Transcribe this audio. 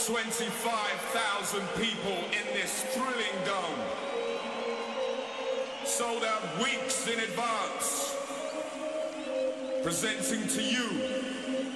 25,000 people in this thrilling dome. Sold out weeks in advance. Presenting to you